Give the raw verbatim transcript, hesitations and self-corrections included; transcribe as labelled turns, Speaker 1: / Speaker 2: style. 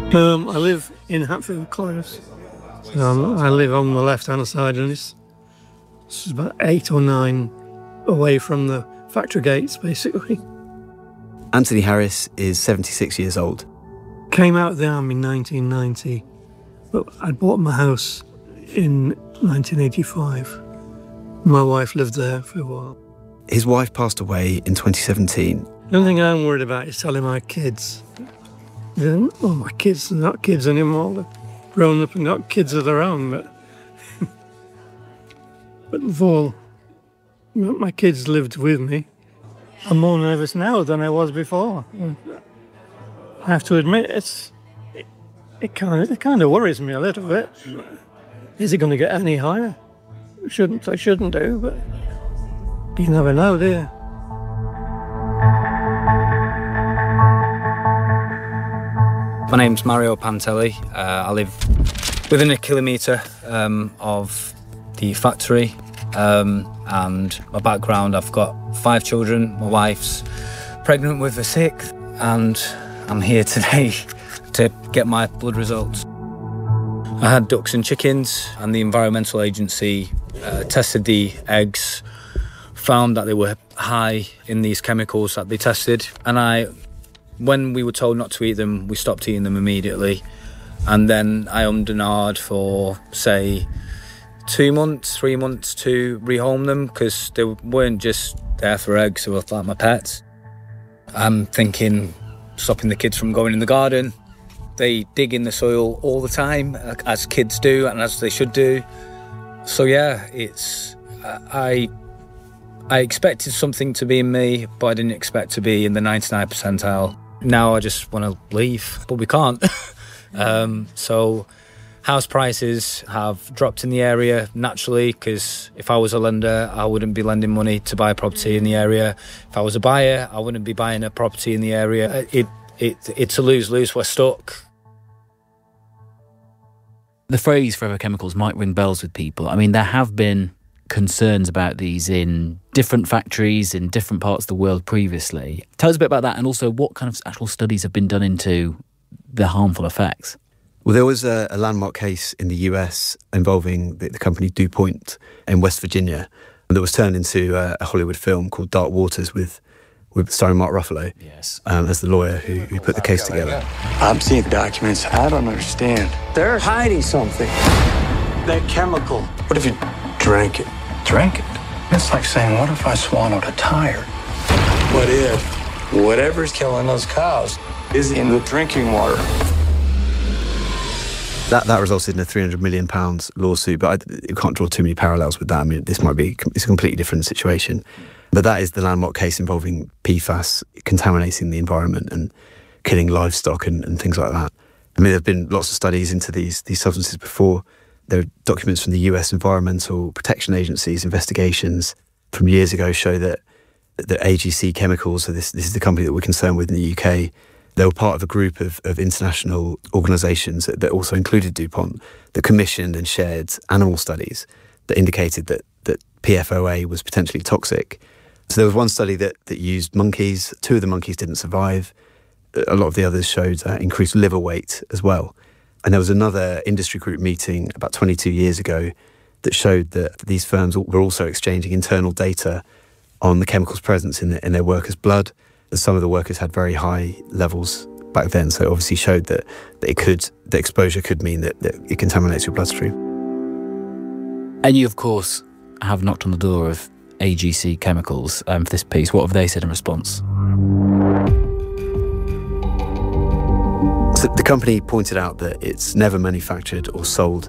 Speaker 1: Um, I live in Hatfield Close. Um, I live on the left-hand side, and it's, it's about eight or nine away from the factory gates, basically.
Speaker 2: Anthony Harris is seventy-six years old.
Speaker 1: Came out of the army in nineteen ninety, but I bought my house in nineteen eighty-five. My wife lived there for a while.
Speaker 2: His wife passed away in twenty seventeen.
Speaker 1: The only thing I'm worried about is telling my kids. Well, my kids are not kids anymore. They're grown up and got kids of their own, but but before my kids lived with me, I'm more nervous now than I was before. I have to admit, it's it, it kind of it kind of worries me a little bit. Is it going to get any higher? Shouldn't I shouldn't do, but you never know, do you?
Speaker 3: My name's Mario Pantelli. Uh, I live within a kilometre um, of the factory, um, and my background, I've got five children. My wife's pregnant with a sixth, and I'm here today to get my blood results. I had ducks and chickens, and the environmental agency uh, tested the eggs, found that they were high in these chemicals that they tested, and I when we were told not to eat them, we stopped eating them immediately. And then I ummed and ahed for, say, two months, three months to rehome them, because they weren't just there for eggs, they were like my pets. I'm thinking, stopping the kids from going in the garden. They dig in the soil all the time, as kids do, and as they should do. So yeah, it's... I... I expected something to be in me, but I didn't expect to be in the ninety-nine percentile. Now I just want to leave, but we can't. um, so house prices have dropped in the area naturally, because if I was a lender, I wouldn't be lending money to buy a property in the area. If I was a buyer, I wouldn't be buying a property in the area. It, it, it's a lose-lose. We're stuck.
Speaker 4: The phrase forever chemicals might ring bells with people. I mean, there have been concerns about these in different factories in different parts of the world previously. Tell us a bit about that, and also what kind of actual studies have been done into the harmful effects.
Speaker 2: Well, there was a, a landmark case in the U S involving the, the company DuPont in West Virginia that was turned into a, a Hollywood film called Dark Waters with, with starring Mark Ruffalo
Speaker 4: yes.
Speaker 2: um, as the lawyer who, who put the case together.
Speaker 5: I'm seeing documents. I don't understand. They're hiding something. That chemical. What if you drank it? Drank it? It's like saying, what if I swallowed a tire? What if whatever's killing those cows is in the drinking water?
Speaker 2: That that resulted in a three hundred million pounds lawsuit, but I, you can't draw too many parallels with that. I mean, this might be it's a completely different situation. But that is the landmark case involving P FAS contaminating the environment and killing livestock and, and things like that. I mean, there have been lots of studies into these these substances before. There are documents from the U S Environmental Protection Agency's investigations from years ago show that the A G C Chemicals, so this, this is the company that we're concerned with in the U K, they were part of a group of, of international organisations that, that also included DuPont, that commissioned and shared animal studies that indicated that, that P F O A was potentially toxic. So there was one study that, that used monkeys. Two of the monkeys didn't survive. A lot of the others showed uh, increased liver weight as well. And there was another industry group meeting about twenty-two years ago that showed that these firms were also exchanging internal data on the chemicals presence in, the, in their workers' blood. Some of the workers had very high levels back then, so it obviously showed that, that it could, the exposure could mean that, that it contaminates your bloodstream.
Speaker 4: And you, of course, have knocked on the door of A G C Chemicals um, for this piece. What have they said in response?
Speaker 2: So the company pointed out that it's never manufactured or sold